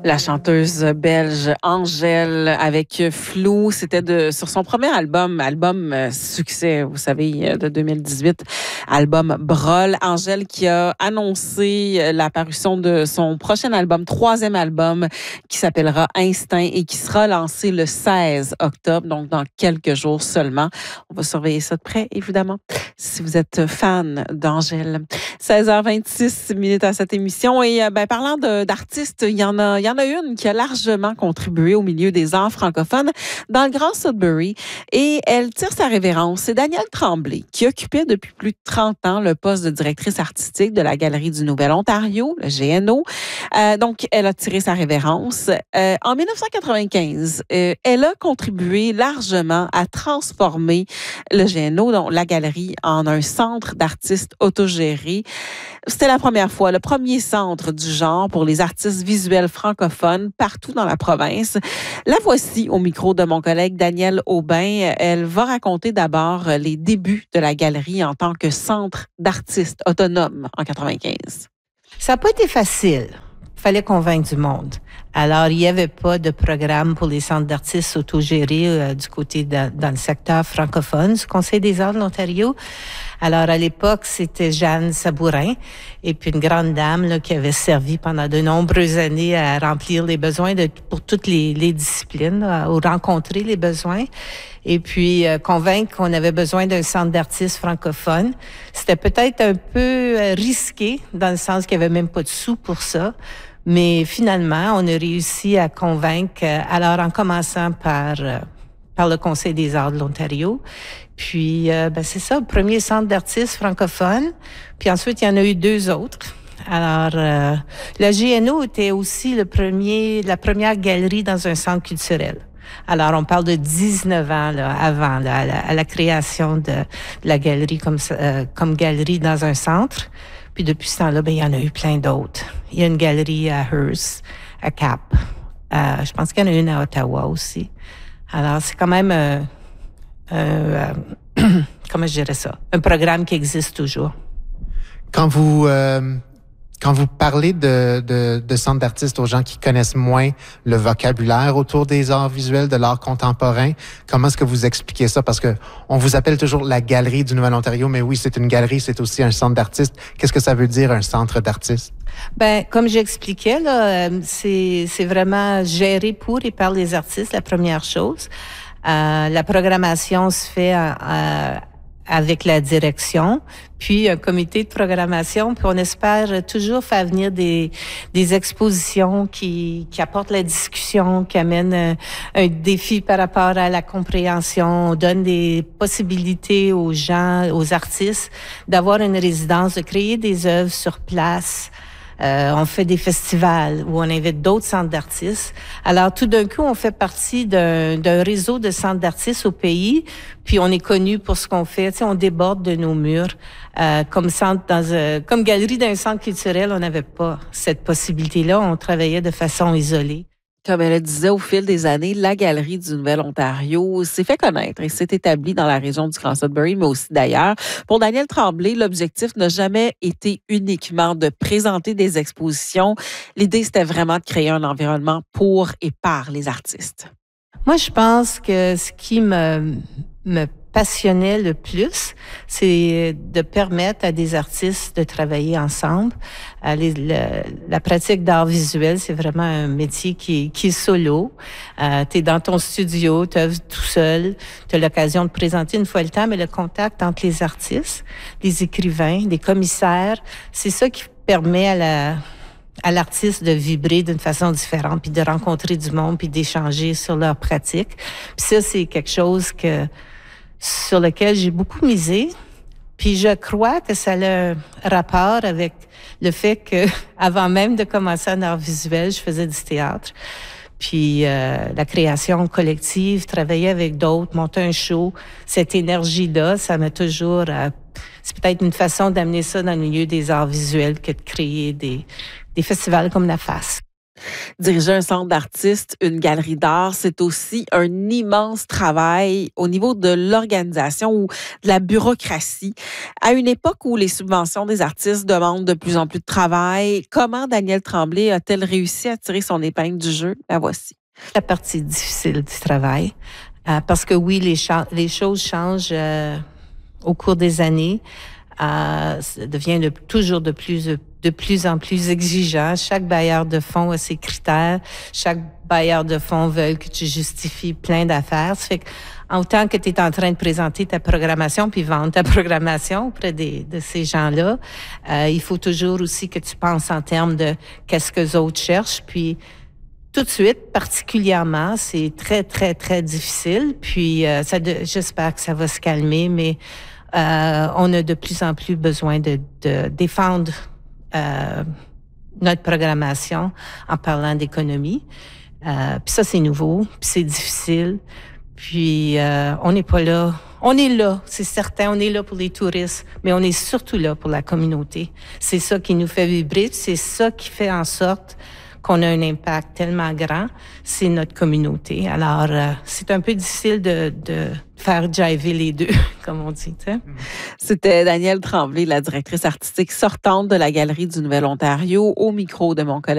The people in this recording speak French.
La chanteuse belge Angèle avec Flou, c'était sur son premier album succès, vous savez, de 2018, album Brol. Angèle qui a annoncé la parution de son prochain album, troisième album, qui s'appellera Instinct et qui sera lancé le 16 octobre, donc dans quelques jours seulement. On va surveiller ça de près, évidemment, si vous êtes fan d'Angèle. 16h26 à cette émission et parlant d'artistes, il y en a une qui a largement contribué au milieu des arts francophones dans le Grand Sudbury et elle tire sa révérence. C'est Danielle Tremblay qui occupait depuis plus de 30 ans le poste de directrice artistique de la Galerie du Nouvel-Ontario, le GNO. Donc, elle a tiré sa révérence. En 1995, elle a contribué largement à transformer le GNO, donc la galerie, en un centre d'artistes autogérés. C'était la première fois, le premier centre du genre pour les artistes visuels francophones partout dans la province. La voici au micro de mon collègue Danielle Aubin. Elle va raconter d'abord les débuts de la galerie en tant que centre d'artistes autonome en 95. Ça n'a pas été facile. Il fallait convaincre du monde. Alors, il n'y avait pas de programme pour les centres d'artistes autogérés du côté dans le secteur francophone du Conseil des arts de l'Ontario. Alors, à l'époque, c'était Jeanne Sabourin et puis une grande dame là, qui avait servi pendant de nombreuses années à remplir les besoins pour toutes les disciplines, là, à rencontrer les besoins. Et puis, convaincre qu'on avait besoin d'un centre d'artistes francophones. C'était peut-être un peu risqué, dans le sens qu'il n'y avait même pas de sous pour ça. Mais finalement, on a réussi à convaincre, alors en commençant par le Conseil des arts de l'Ontario. Puis, c'est ça, le premier centre d'artistes francophones. Puis ensuite, il y en a eu deux autres. Alors, le GNO était aussi la première galerie dans un centre culturel. Alors, on parle de 19 ans là, avant à la création de la galerie comme galerie dans un centre. Puis depuis ce temps-là, il y en a eu plein d'autres. Il y a une galerie à Hearst, à Cap. Je pense qu'il y en a une à Ottawa aussi. Alors, c'est quand même comment je dirais ça? Un programme qui existe toujours. Quand vous parlez de centre d'artistes aux gens qui connaissent moins le vocabulaire autour des arts visuels, de l'art contemporain, comment est-ce que vous expliquez ça? Parce que on vous appelle toujours la Galerie du Nouvel-Ontario, mais oui, c'est une galerie, c'est aussi un centre d'artistes. Qu'est-ce que ça veut dire, un centre d'artistes? Comme j'expliquais, là, c'est vraiment géré pour et par les artistes, la première chose. La programmation se fait avec la direction, puis un comité de programmation, puis on espère toujours faire venir des expositions qui apportent la discussion, qui amènent un défi par rapport à la compréhension. On donne des possibilités aux gens, aux artistes, d'avoir une résidence, de créer des œuvres sur place. On fait des festivals où on invite d'autres centres d'artistes. Alors, tout d'un coup, on fait partie d'un réseau de centres d'artistes au pays, puis on est connu pour ce qu'on fait. Tu sais, on déborde de nos murs. Comme galerie d'un centre culturel, on n'avait pas cette possibilité-là. On travaillait de façon isolée. Comme elle le disait, au fil des années, la Galerie du Nouvel-Ontario s'est fait connaître et s'est établie dans la région du Grand Sudbury, mais aussi d'ailleurs. Pour Danielle Tremblay, l'objectif n'a jamais été uniquement de présenter des expositions. L'idée, c'était vraiment de créer un environnement pour et par les artistes. Moi, je pense que ce qui me passionnait le plus, c'est de permettre à des artistes de travailler ensemble. La pratique d'art visuel, c'est vraiment un métier qui est solo. T'es dans ton studio, t'œuvres tout seul. T'as l'occasion de présenter une fois le temps, mais le contact entre les artistes, les écrivains, les commissaires, c'est ça qui permet à l'artiste de vibrer d'une façon différente, puis de rencontrer du monde, puis d'échanger sur leur pratique. Puis ça, c'est quelque chose sur lequel j'ai beaucoup misé. Puis je crois que ça a un rapport avec le fait que, avant même de commencer en art visuel, je faisais du théâtre. Puis la création collective, travailler avec d'autres, monter un show, cette énergie-là, ça m'a toujours... c'est peut-être une façon d'amener ça dans le milieu des arts visuels que de créer des festivals comme la FAS. Diriger un centre d'artistes, une galerie d'art, c'est aussi un immense travail au niveau de l'organisation ou de la bureaucratie. À une époque où les subventions des artistes demandent de plus en plus de travail, comment Danielle Tremblay a-t-elle réussi à tirer son épingle du jeu? La voici. La partie difficile du travail, parce que oui, les choses changent au cours des années. Ça devient toujours de plus en plus exigeant. Chaque bailleur de fonds a ses critères. Chaque bailleur de fonds veut que tu justifies plein d'affaires. Ça fait que, autant que tu es en train de présenter ta programmation puis vendre ta programmation auprès de ces gens-là, il faut toujours aussi que tu penses en termes de qu'est-ce que les autres cherchent. Puis, tout de suite, particulièrement, c'est très, très, très difficile. Puis, j'espère que ça va se calmer, mais on a de plus en plus besoin de défendre notre programmation en parlant d'économie. Puis ça, c'est nouveau, puis c'est difficile. Puis on n'est pas là. On est là, c'est certain, on est là pour les touristes, mais on est surtout là pour la communauté. C'est ça qui nous fait vibrer, c'est ça qui fait en sorte qu'on a un impact tellement grand, c'est notre communauté. Alors, c'est un peu difficile de faire jiver les deux, comme on dit. T'sais. C'était Danielle Tremblay, la directrice artistique sortante de la Galerie du Nouvel-Ontario, au micro de mon collègue